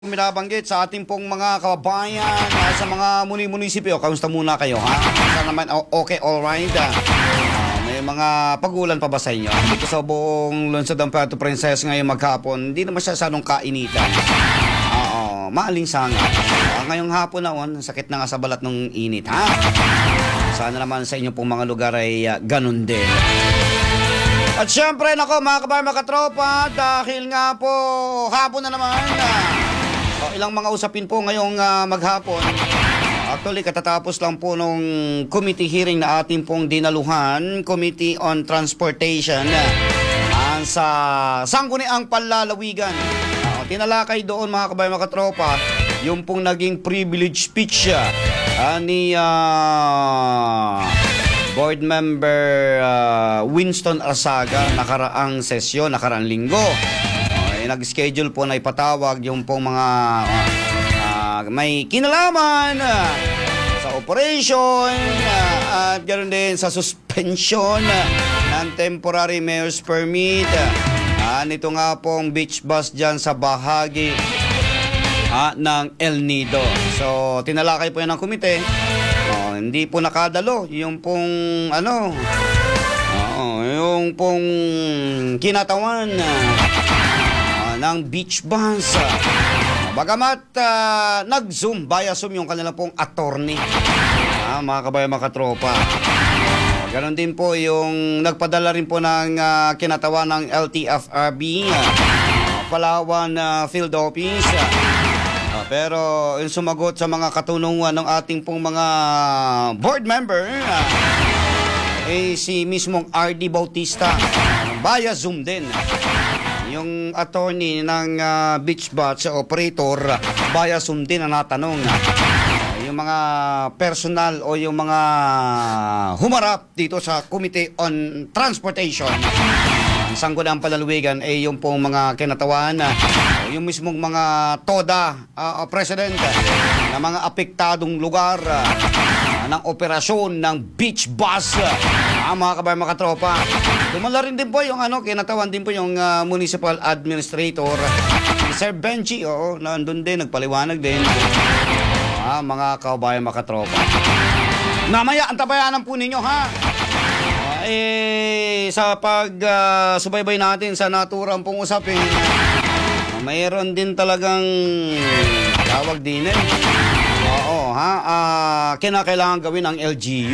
Binabanggit sa ating pong mga kababayan sa mga munisipyo. Kamusta muna kayo, ha? Sana naman okay, alright. May mga pagulan pa ba sa inyo? Dito sa buong lungsod ng Puerto Princesa ngayon maghapon, hindi naman siya sanong kainitan. Maalinsangan. Ngayong hapon naon, sakit na nga sa balat ng init, ha? Sana naman sa inyo pong mga lugar ay ganun din. At syempre, nako mga kabayan, mga katropa, dahil nga po hapon na naman, ilang mga usapin po ngayong maghapon. Actually, katatapos lang po nung committee hearing na ating pong dinaluhan, Committee on Transportation, sa Sangguniang Panlalawigan. Tinalakay doon mga kabayan, mga katropa, yung pong naging privilege speech ni Board Member Winston Arsaga nakaraang sesyon, nakaraang linggo. Nag-schedule po na ipatawag yung pong mga may kinalaman sa operation at ganoon din sa suspension ng temporary mayor's permit nito nga pong beach bus dyan sa bahagi ng El Nido. So tinalakay po yan ng komite. Hindi po nakadalo yung pong yung pong kinatawan ng beach bus. Bagamat nag-zoom via Zoom yung kanilang pong attorney, mga kabayan, mga katropa. Ganon din po yung nagpadala rin po ng kinatawan ng LTFRB, Palawan Field Office. Pero yung sumagot sa mga katunungan ng ating pong mga board member si mismong RD Bautista via Zoom din. Yung attorney ng beach bus operator via Zoom din ang natanong yung mga personal o yung mga humarap dito sa Committee on Transportation. Ang Sangguniang Panlalawigan ay yung pong mga kinatawan yung mismong mga TODA president ng mga apektadong lugar ng operasyon ng beach bus. Mga kabayan, mga katropa, dumala rin din po yung kinatawan din po yung municipal administrator Sir Benji, nandun din, nagpaliwanag din. Mga kabayan, mga katropa, mamaya antabayanan po ninyo, ha? Sa subaybay natin sa naturang pong usapin, mayroon din talagang tawag din kinakailangan gawin ng LGU.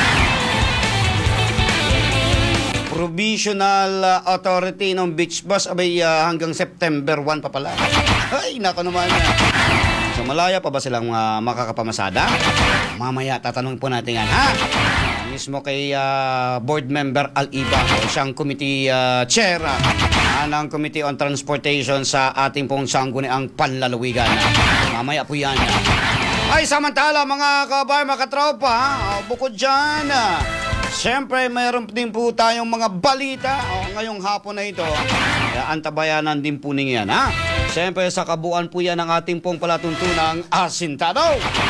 Provisional Authority ng beach bus hanggang September 1 pa pala. Ay, nako naman. So malaya pa ba silang makakapamasada? Mamaya tatanungin po natin yan, ha? Mismo kay board member Al-Iba, siyang committee chair ng Committee on Transportation sa ating pong Sangguniang Panlalawigan. Mamaya po yan. Ay, samantala mga kabayan, mga katropa, bukod dyan, siyempre mayroon din po tayong mga balita ngayong hapon na ito. Antabayanan din po ninyo yan, ha? Siyempre sa kabuuan po yan ng ating pong palatuntunang asintado.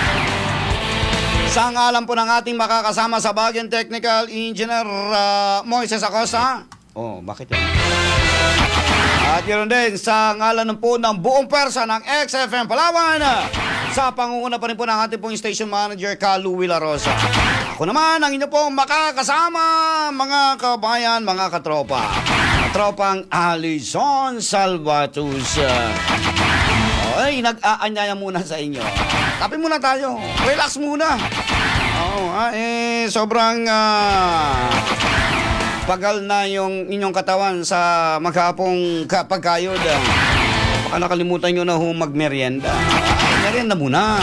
Sa ngalan po ng ating makakasama sa Baguio Technical Engineer Moises Acosta. Bakit yan? At yun din sa ngalan po ng buong persa ng XFM Palawan, sa pangunguna pa rin po ng ating pong station manager Kalu Villarosa. Ako naman ang inyo pong makakasama, mga kabayan, mga katropa. Katropang Alison Salvatus. Nag-aanyaya muna sa inyo. Tapi muna tayo. Relax muna. Sobrang pagal na yung inyong katawan sa maghapong pagkayod. Baka nakalimutan nyo na magmerienda. Merienda muna.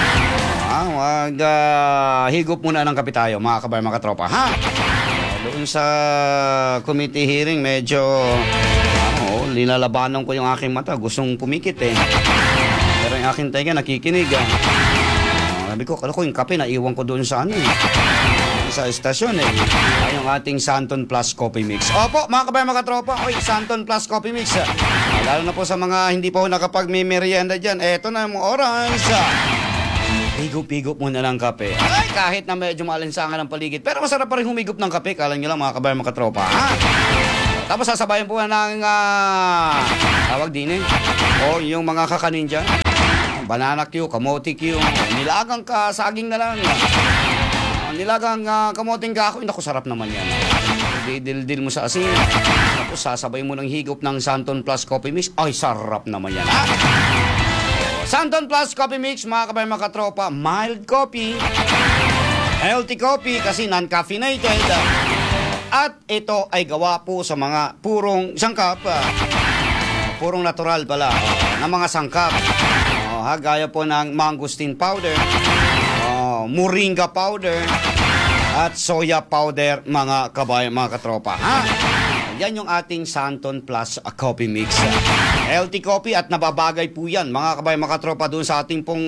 Higop muna ng kape tayo, mga kabayan, mga katropa, ha? Doon sa committee hearing, medyo linalabanan ko yung aking mata. Gustong pumikit pero yung aking tenga nakikinig. Sabi ko, yung kape naiwan ko doon sa sa estasyon yung ating Santon Plus Coffee Mix. Opo, mga kabayan, mga tropa, Santon Plus Coffee Mix. Lalo na po sa mga hindi pa nakapag-merienda dyan, eto na yung oras. Higop-higop muna ng kape. Ay, kahit na medyo maalinsangan ng paligid, pero masarap pa rin humigop ng kape. Kala nyo lang, mga kabayan, mga tropa, ha? Tapos sasabayan po ng tawag din o yung mga kakanin dyan. Banana Q, kamote Q, nilagang ka, saging na lang. Nilagang kamoting kahoy, naku, sarap naman yan. Didildil mo sa asin. Tapos sasabay mo ng higop ng Santon Plus Coffee Mix. Ay, sarap naman yan. Santon Plus Coffee Mix, mga kabayan, mga katropa, mild coffee, healthy coffee kasi non-caffeinated. At ito ay gawa po sa mga purong sangkap, purong natural pala, na mga sangkap. Gaya po ng mangosteen powder, moringa powder, at soya powder, mga kabayan, mga katropa. Yan yung ating Santon Plus Coffee Mix. Healthy coffee at nababagay po yan, mga kabayan, mga katropa, doon sa ating pong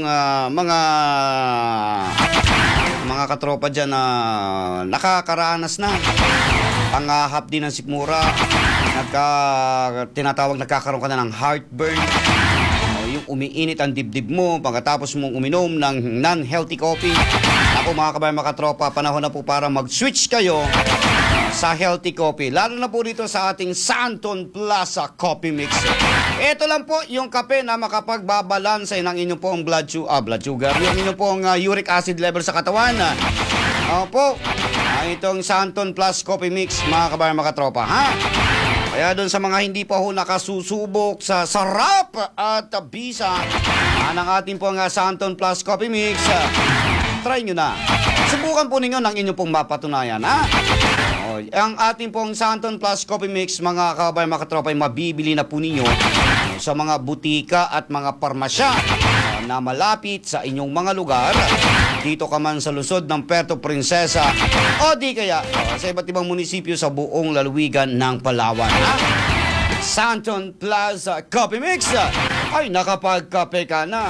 mga katropa dyan na nakakaranas na. Pangahap din ng sikmura, tinatawag nagkakaroon ka na ng heartburn, yung umiinit ang dibdib mo pagkatapos mong uminom ng non-healthy coffee. Ako, mga kabayan, mga katropa, panahon na po para mag-switch kayo sa healthy coffee. Lalo na po dito sa ating Santon Plus Coffee Mix. Ito lang po yung kape na makapagbabalanse ng inyong pong blood sugar, yung inyong pong uric acid level sa katawan. Opo, itong Santon Plus Coffee Mix, mga kabayan, mga katropa, Kaya doon sa mga hindi pa ho nakasusubok sa sarap at bisa ng ating pong Santon Plus Coffee Mix, try nyo na. Subukan po ninyo ng inyong pong mapatunayan, Ang ating pong Santon Plus Coffee Mix, mga kabayan, mga katropa, ay mabibili na po ninyo sa mga butika at mga parmasya na malapit sa inyong mga lugar. Dito ka man sa lungsod ng Puerto Princesa o di kaya sa iba't ibang munisipyo sa buong lalawigan ng Palawan. Santon Plus Coffee Mix ay nakapagkape ka na,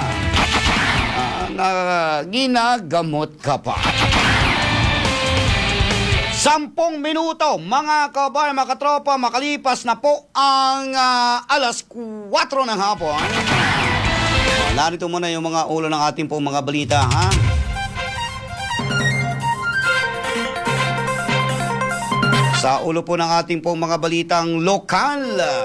ginagamot ka pa. 10 minuto, mga kabayan, mga katropa, makalipas na po ang alas 4 ng hapon. Narito muna yung mga ulo ng ating pong mga balita, Sa ulo po ng ating pong mga balitang lokal,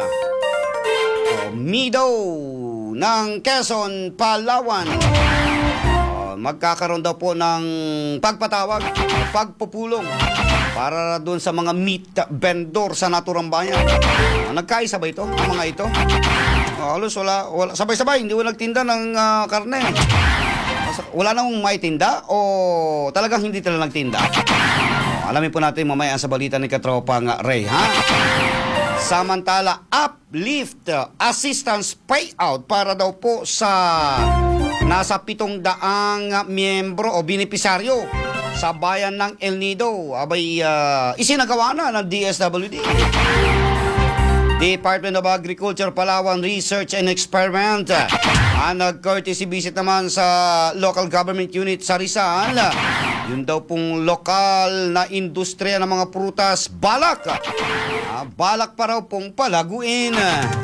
Mido ng Quezon, Palawan, magkakaroon daw po ng pagpatawag, pagpupulong para doon sa mga meat vendor sa naturang bayan. Nagkaisa ba ito, ang mga ito? Halos wala, sabay-sabay, hindi wala nagtinda ng karne. Wala nang may tinda o talagang hindi talaga nagtinda? Alamin po natin mamaya sa balita ni Katropang Ray, Samantala, uplift assistance payout para daw po sa nasa 700 miyembro o benepisaryo sa bayan ng El Nido. Abay, isinagawa na ng DSWD. Department of Agriculture Palawan Research and Experiment nag-courtesy visit naman sa local government unit sa Rizal. Yun daw pong lokal na industriya ng mga prutas, balak pa raw pong palaguin.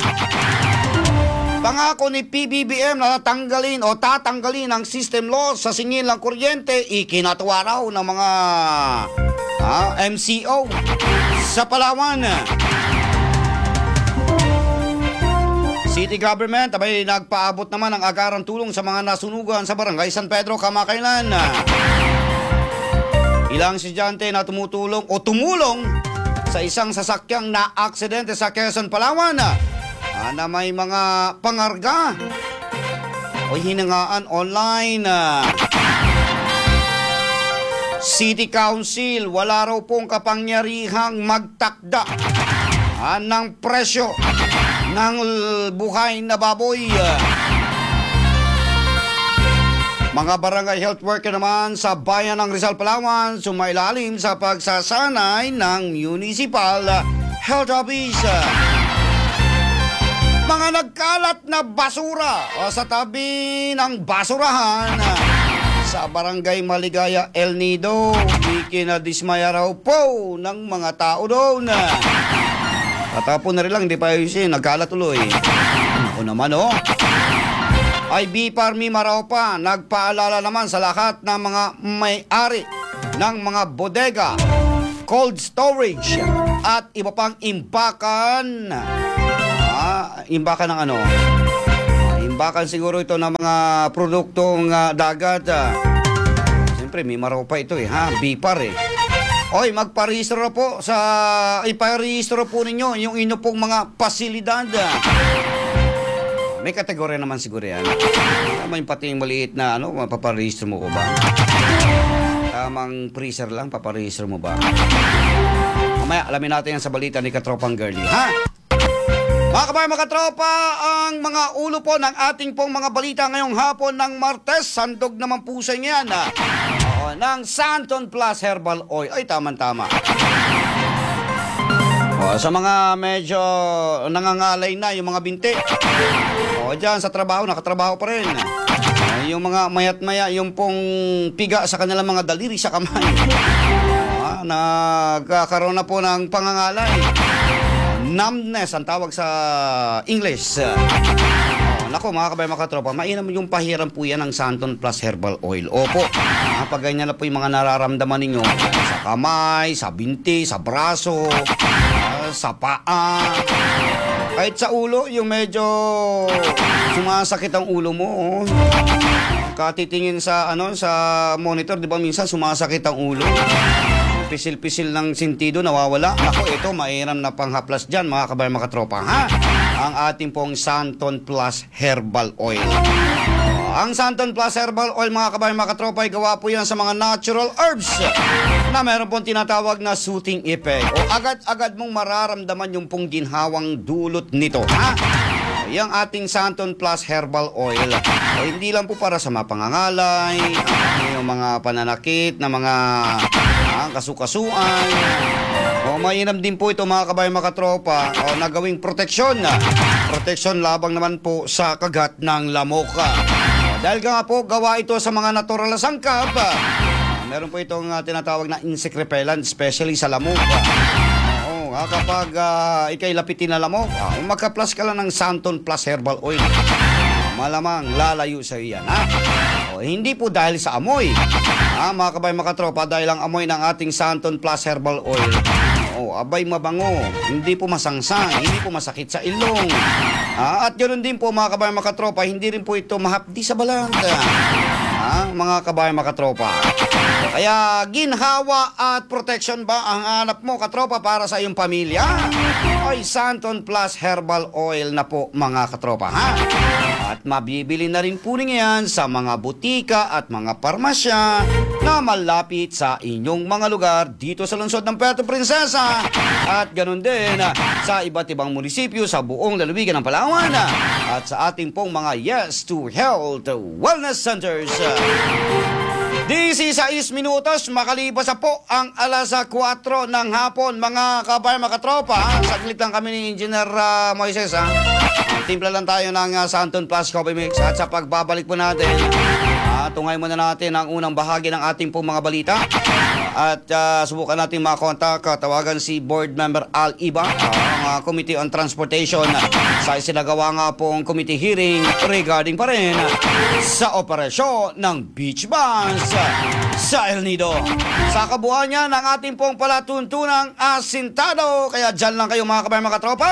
Pangako ni PBBM na tatanggalin ang system loss sa singil ng kuryente, ikinatuwa raw ng mga MCO sa Palawan. City government abay nagpaabot naman ng agarang tulong sa mga nasunugan sa barangay San Pedro kamakailan. Ilang estudyante na tumulong sa isang sasakyang na aksidente sa Quezon, Palawan na may mga pangarga o hinangaan online. City Council wala raw pong kapangyarihang magtakda ng presyo ng buhay na baboy. Mga barangay health worker naman sa bayan ng Rizal, Palawan sumailalim sa pagsasanay ng municipal health office. Mga nagkalat na basura sa tabi ng basurahan sa barangay Maligaya, El Nido, ikinadismaya raw po ng mga tao doon. Katapon na rin lang, hindi pa ayusin, nagkalat tuloy. Ako naman ay BPARMI Maraupa nagpaalala naman sa lahat ng mga may-ari ng mga bodega, cold storage at iba pang imbakan. Imbakan ng ano? Imbakan siguro ito ng mga produktong dagat. Siyempre, may maraw pa ito Bipar Oy, magparehistro po iparehistro po ninyo yung inyo pong mga pasilidad. May kategorya naman siguro yan. May pati yung maliit na paparehistro mo ko ba? Tamang freezer lang, paparehistro mo ba? Mamaya, alamin natin yan sa balita ni Katropang Girlie, Mga kabayan, mga katropa, ang mga ulo po ng ating pong mga balita ngayong hapon ng Martes, sandog naman po sa inyo yan, ng Santon Plus Herbal Oil. Ay, tama-tama. Sa mga medyo nangangalay na yung mga binti. Dyan sa trabaho, nakatrabaho pa rin. Yung mga mayat-maya, yung pong piga sa kanilang mga daliri sa kamay. Nagkakaroon na po ng pangangalay. Numbness ang tawag sa English. Nako mga kabayan, mga katropa, mainam yung pahiram po yan ng Santon Plus Herbal Oil. Opo, pag ganyan na po yung mga nararamdaman ninyo sa kamay, sa binti, sa braso, sa paa, kahit sa ulo, yung medyo sumasakit ang ulo mo. Katitingin sa sa monitor, di ba minsan sumasakit ang ulo? Pisil-pisil ng sentido, nawawala. Ako, ito, mairam na panghaplas dyan, mga kabayan, mga katropa, ang ating pong Santon Plus Herbal Oil. Ang Santon Plus Herbal Oil, mga kabayan, mga katropa, ay gawa po yan sa mga natural herbs na meron pong tinatawag na soothing effect. O agad-agad mong mararamdaman yung pong ginhawang dulot nito, Yung ating Santon Plus Herbal Oil, hindi lang po para sa mapangangalay, yung mga pananakit na mga kasukasuan. Mainam din po ito, mga kabayan, mga katropa, na gawing proteksyon. Proteksyon labang naman po sa kagat ng lamok. Dahil nga po, gawa ito sa mga natural na sangkap. Meron po itong tinatawag na insect repellent, especially sa lamok. Kapag ikay lapitin na lamok, magka-plus ka lang ng Santon Plus Herbal Oil, malamang lalayo sa iyo yan. Hindi po dahil sa amoy, mga kabayan, mga katropa, dahil ang amoy ng ating Santon Plus Herbal Oil, abay mabango, hindi po masangsang, hindi po masakit sa ilong. At ganoon din po, mga kabayan, mga katropa, hindi rin po ito mahapdi sa balat. Mga kabayan, mga katropa, kaya ginhawa at protection ba ang hanap mo, katropa, para sa iyong pamilya? Ay, Santon Plus Herbal Oil na po, mga katropa, At mabibili na rin po niyan sa mga butika at mga parmasya na malapit sa inyong mga lugar dito sa lungsod ng Puerto Princesa. At ganun din sa iba't ibang munisipyo sa buong lalawigan ng Palawan. At sa ating pong mga Yes to Health Wellness Centers. 16 minutos, makalipas po ang alas 4 ng hapon, mga kabayan, mga katropa. Saglit lang kami ni Engineer Moises. Timpla lang tayo ng Santon Plus Coffee Mix. At sa pagbabalik po natin, tungay muna natin ang unang bahagi ng ating pong mga balita. At subukan natin makontak, tawagan si Board Member Al Iba, ang Committee on Transportation, sa isinagawa nga pong committee hearing regarding pa rin sa operasyon ng beach bus sa El Nido. Sa kabuuan niya ng ating pong palatuntunang asintado. Kaya dyan lang kayo, mga kabayan, mga tropa.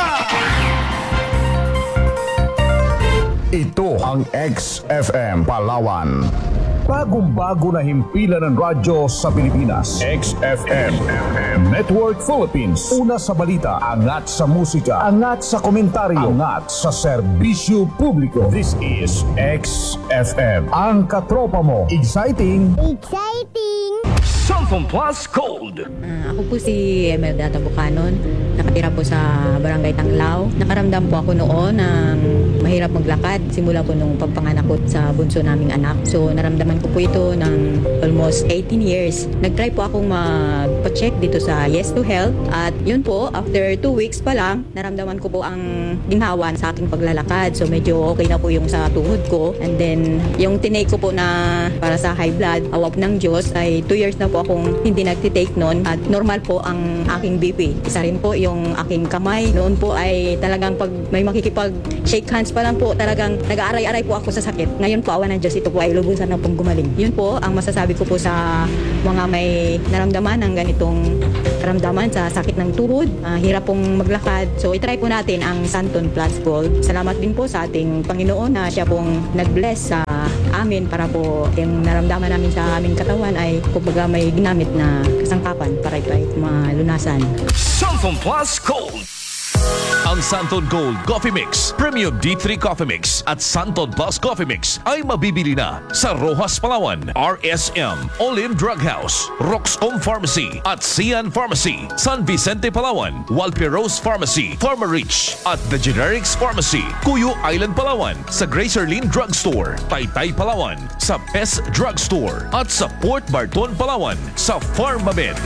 Ito ang XFM Palawan. Bagong-bago na himpilan ng radyo sa Pilipinas. XFM Network Philippines. Una sa balita, angat sa musika, angat sa komentaryo, angat sa serbisyo publiko. This is XFM. Ang katropa mo. Exciting! Santon Plus Gold. Ako po si Emelda Tabucanon. Nakatira po sa Barangay Tanglao. Nakaramdam po ako noon ng mahirap maglakad. Simula po nung pagpanganak ko sa bunso naming anak. So naramdaman ko po ito ng almost 18 years. Nag-try po akong magpa-check dito sa Yes to Health. At yun po, after 2 weeks pa lang, naramdaman ko po ang ginhawa sa aking paglalakad. So medyo okay na po yung sa tuhod ko. And then yung tinake ko po na para sa high blood, awap ng Diyos, ay 2 years na po akong hindi nagtitake noon at normal po ang aking BP. Isa rin po yung aking kamay. Noon po ay talagang pag may makikipag-shake hands pa lang po talagang nag-aaray-aray po ako sa sakit. Ngayon po, awa ng Diyos, ito po ay lubusan na pong gumaling. Yun po ang masasabi ko po sa mga may naramdaman ng ganitong karamdaman sa sakit ng tuhod, hirap pong maglakad. So itry po natin ang Santon Plus Gold. Salamat din po sa ating Panginoon na siya pong nag-bless sa amin para po yung naramdaman namin sa aming katawan ay kumbaga may ginamit na kasangkapan para ito ay malunasan. Santon Plus Gold. Ang Santon Gold Coffee Mix, Premium D3 Coffee Mix at Santon Plus Coffee Mix ay mabibili na sa Rojas Palawan, RSM, Olim Drug House, Roxom Pharmacy at Sian Pharmacy, San Vicente Palawan, Walperos Pharmacy, Pharmarich at The Generics Pharmacy, Cuyo Island Palawan, sa Gracerlin Drug Store, Taytay Palawan, sa Best Drug Store at sa Port Barton Palawan, sa Pharmamed.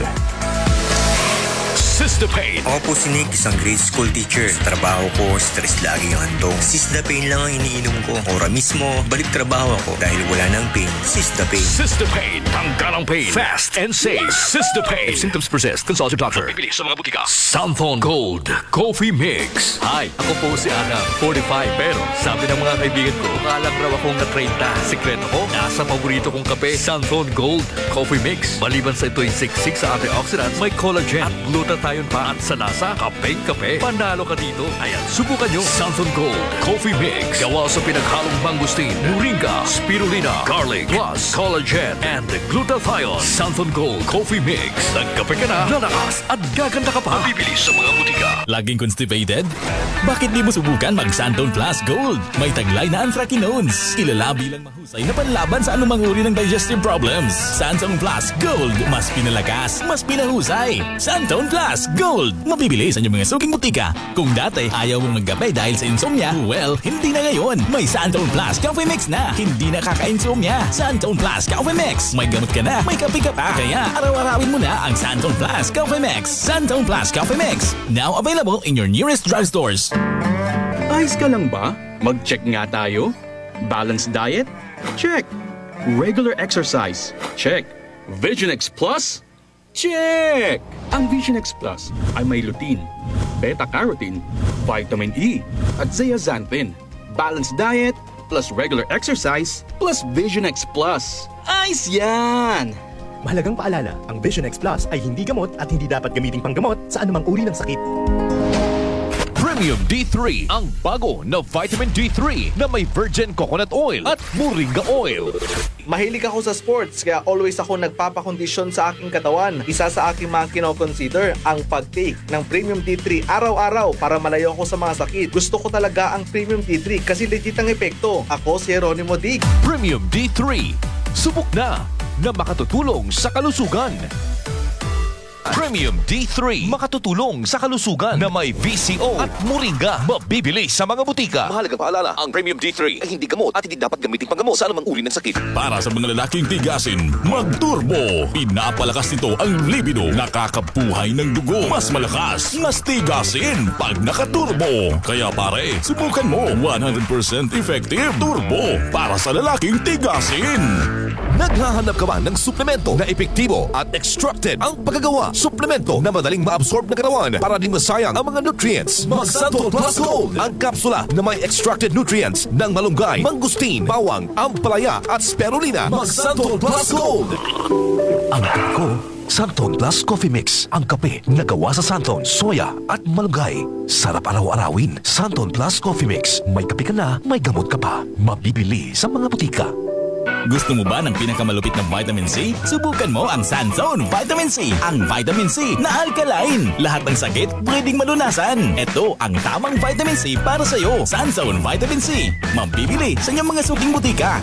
Sistapain. Ako po si Nick, isang grade school teacher. Sa trabaho ko, stress lagi ang handong. Sistapain lang ang iniinom ko. Ora mismo, balik trabaho ako dahil wala nang pain. Sistapain. Sistapain. Tanggal ang pain. Fast and safe. Sistapain. If symptoms persist, consult your doctor. Bibili sa mga butika. Santon Gold Coffee Mix. Hi, ako po si Adam, 45. Pero sabi ng mga kaibigan ko, kalang raw akong na-30. Sikreto ko, nasa paborito kong kape, Santon Gold Coffee Mix. Maliban sa ito'y siksik sa antioxidants, may collagen at glutathione pa at sa lasa, kapeng-kape. Panalo ka dito. Ayan, subukan nyo. Santon Gold Coffee Mix. Gawa sa pinaghalong mangustin, moringa, spirulina, garlic, plus collagen and glutathione. Santon Gold Coffee Mix. Nagkape ka na, lalakas at gaganda ka pa. Bibili sa mga butika. Laging constipated? Bakit di mo subukan mag Santon Plus Gold? May taglay na anthracinones. Kilala bilang mahusay na panlaban sa anumang uri ng digestive problems. Santon Plus Gold. Mas pinalakas, mas pinahusay. Santon Plus Gold. Mabibili sa inyong mga suking butika. Kung dati ayaw mong magkape dahil sa insomnia, well, hindi na ngayon. May Santon Plus Coffee Mix na. Hindi na kaka-insomnia. Santon Plus Coffee Mix. May gamot ka na, may kape ka pa. Kaya araw-arawin mo na ang Santon Plus Coffee Mix. Santon Plus Coffee Mix. Now available in your nearest drugstores. Ayos ka lang ba? Mag-check nga tayo. Balanced diet? Check. Regular exercise? Check. Vision X Plus? Check! Ang Vision X Plus ay may lutein, beta-carotene, vitamin E, at zeaxanthin. Balanced diet plus regular exercise plus Vision X Plus. Ayos yan! Mahalagang paalala, ang Vision X Plus ay hindi gamot at hindi dapat gamiting panggamot sa anumang uri ng sakit. Premium D3, ang bago na vitamin D3 na may virgin coconut oil at moringa oil. Mahilig ako sa sports kaya always ako nagpapakondisyon sa aking katawan. Isa sa aking mga kinoconsider ang pag-take ng Premium D3 araw-araw para malayo ako sa mga sakit. Gusto ko talaga ang Premium D3 kasi legit ang epekto. Ako si Jeronimo Dig. Premium D3, subok na makatutulong sa kalusugan. Premium D3, makatutulong sa kalusugan na may VCO at moringa. Mabibili sa mga butika. Mahalagang paalala, ang Premium D3 ay hindi gamot at hindi dapat gamitin panggamot sa anumang uri ng sakit. Para sa mga lalaking tigasin, mag-turbo. Pinapalakas nito ang libido. Nakakabuhay ng dugo. Mas malakas, mas tigasin pag nakaturbo. Kaya pare, subukan mo. 100% effective turbo para sa lalaking tigasin. Naghahanap ka ba ng suplemento na epektibo at extracted ang pagkagawa? Suplemento na madaling ma-absorb ng katawan para di masayang ang mga nutrients. Mag-Santon Plus Gold, ang kapsula na may extracted nutrients ng malunggay, mangustin, bawang, ampalaya at spirulina. Mag-Santon Plus Gold. Ang ko, Santon Plus Coffee Mix. Ang kape na gawa sa Santon, soya at malunggay. Sarap araw-arawin. Santon Plus Coffee Mix. May kape ka na, may gamot ka pa. Mabibili sa mga butika. Gusto mo ba ng pinakamalupit na vitamin C? Subukan mo ang Sanzone Vitamin C. Ang vitamin C na alkaline. Lahat ng sakit pwedeng malunasan. Ito ang tamang vitamin C para sa iyo. Sanzone Vitamin C. Mabibili sa inyong mga suking butika.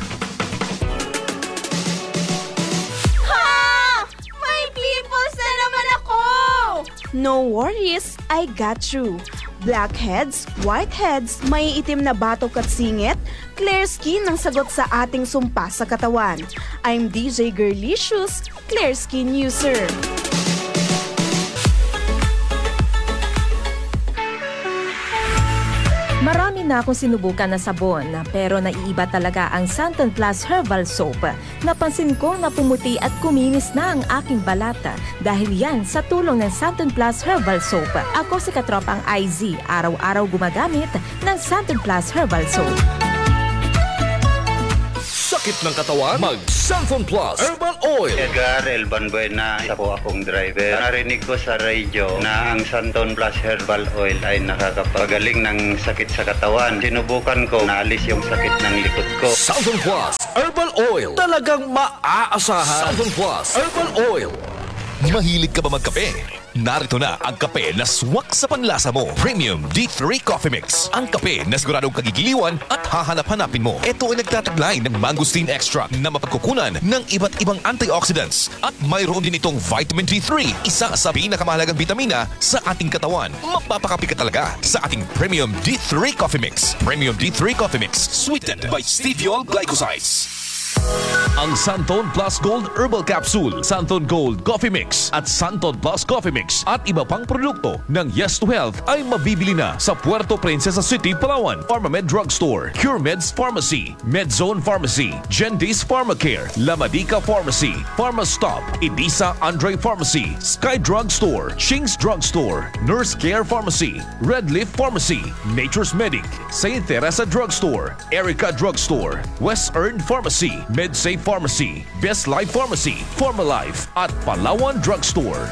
Ha! May pimples na naman ako! No worries, I got you. Blackheads, whiteheads, may itim na batok at singit, clear skin ang sagot sa ating sumpa sa katawan. I'm DJ Girlicious, Clear Skin User. Marami Marami na akong sinubukan na sabon, pero naiiba talaga ang Santon Plus Herbal Soap. Napansin ko na pumuti at kuminis na ang aking balat dahil yan sa tulong ng Santon Plus Herbal Soap. Ako si Katropang IZ, araw-araw gumagamit ng Santon Plus Herbal Soap. Sakit ng katawan? Mag Santon Plus Herbal Oil. Edgar Elban Buena, isa po akong driver. Narinig ko sa radio na ang Santon Plus Herbal Oil ay nakakapagaling ng sakit sa katawan. Sinubukan ko, naalis yung sakit ng likod ko. Santon Plus Herbal Oil. Talagang maaasahan. Santon Plus Herbal Oil. Mahilig ka ba magkape? Narito na ang kape na swak sa panlasa mo. Premium D3 Coffee Mix. Ang kape na siguradong kagigiliwan at hahanap-hanapin mo. Ito ay nagtataglay ng mangosteen extract na mapagkukunan ng iba't ibang antioxidants. At mayroon din itong vitamin D3, isa sa pinakamahalagang vitamina sa ating katawan. Mapapakapi ka talaga sa ating Premium D3 Coffee Mix. Premium D3 Coffee Mix, sweetened by stevia glycosides. Ang Santon Plus Gold Herbal Capsule, Santon Gold Coffee Mix at Santon Plus Coffee Mix at iba pang produkto ng Yes to Health ay mabibili na sa Puerto Princesa City, Palawan, Pharmamed Drugstore, CureMeds Pharmacy, Medzone Pharmacy, Gendis Pharmacare, Lamadika Pharmacy, Pharmastop, Edisa Andre Pharmacy, Sky Drugstore, Ching's Drugstore, Nurse Care Pharmacy, Red Leaf Pharmacy, Nature's Medic, St. Teresa Drugstore, Erica Drugstore, West Earn Pharmacy, MedSafe Pharmacy, Best Life Pharmacy, Formalife at Palawan Drugstore.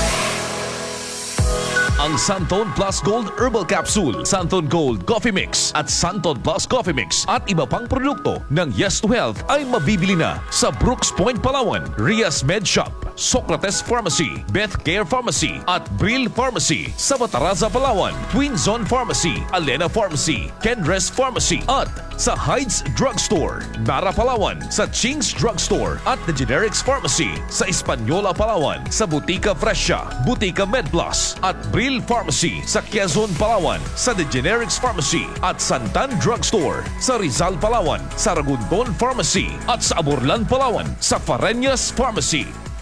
Ang Santon Plus Gold Herbal Capsule, Santon Gold Coffee Mix at Santon Plus Coffee Mix at iba pang produkto ng Yes to Health ay mabibili na sa Brooks Point, Palawan, Rias Med Shop, Socrates Pharmacy, Beth Care Pharmacy at Brill Pharmacy sa Bataraza, Palawan, Twin Zone Pharmacy, Alena Pharmacy, Kendres Pharmacy at sa Hydes Drugstore, Nara, Palawan, sa Ching's Drugstore at The Generics Pharmacy sa Hispaniola, Palawan, sa Butika Fresha, Butika MedPlus at Brill Pharmacy sa Quezon, Palawan, sa The Generics Pharmacy at Santan Drugstore sa Rizal, Palawan, sa Ragundon Pharmacy at sa Aburlan, Palawan, sa Fareñas Pharmacy.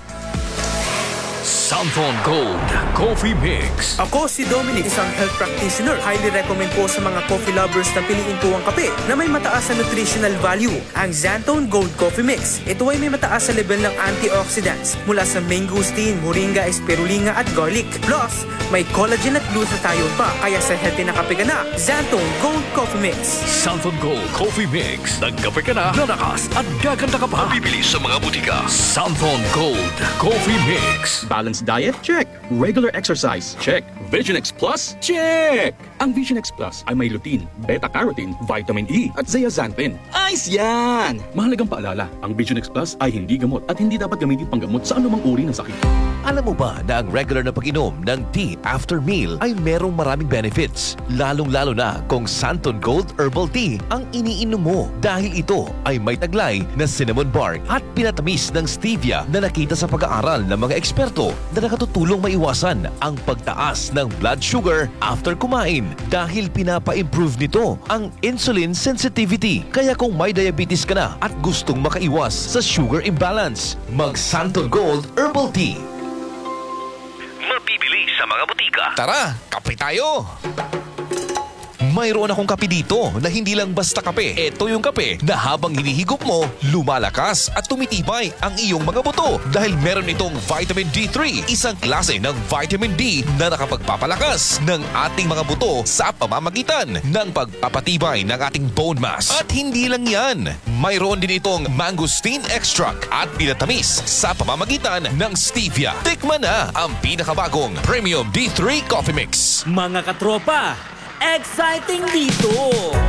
Santon Gold Coffee Mix. Ako si Dominic, isang health practitioner. Highly recommend po sa mga coffee lovers na piliin po ang kape na may mataas na nutritional value, ang Santon Gold Coffee Mix. Ito ay may mataas na level ng antioxidants mula sa mangosteen, moringa, spirulina at garlic. Plus, may collagen at glutathione pa. Kaya sa healthy na kape ka na, Santon Gold Coffee Mix. Santon Gold Coffee Mix. Nagkape ka na, lalakas at gaganda ka pa. Mabibili sa mga butika. Santon Gold Coffee Mix. Balanced diet? Check. Regular exercise? Check. Vision X Plus? Check! Ang Vision X Plus ay may lutein, beta-carotene, vitamin E at zeaxanthin. Ayos yan! Mahalagang paalala, ang Vision X Plus ay hindi gamot at hindi dapat gamitin panggamot sa anumang uri ng sakit. Alam mo ba na ang regular na pag-inom ng tea after meal ay merong maraming benefits? Lalong-lalo na kung Santon Gold Herbal Tea ang iniinom mo dahil ito ay may taglay na cinnamon bark at pinatamis ng stevia na nakita sa pag-aaral ng mga eksperto na nakatutulong maiwasan ang pagtaas ng blood sugar after kumain dahil pinapa-improve nito ang insulin sensitivity. Kaya kung may diabetes ka na at gustong makaiwas sa sugar imbalance, mag Santon Gold Herbal Tea. Mabibili sa mga butika. Tara, kape tayo! Mayroon akong kape dito na hindi lang basta kape. Ito yung kape na habang hinihigop mo, lumalakas at tumitibay ang iyong mga buto dahil meron itong vitamin D3, isang klase ng vitamin D na nakapagpapalakas ng ating mga buto sa pamamagitan ng pagpapatibay ng ating bone mass. At hindi lang yan, mayroon din itong mangosteen extract at pinatamis sa pamamagitan ng stevia. Tikman na ang pinakabagong Premium D3 Coffee Mix. Mga katropa, exciting dito!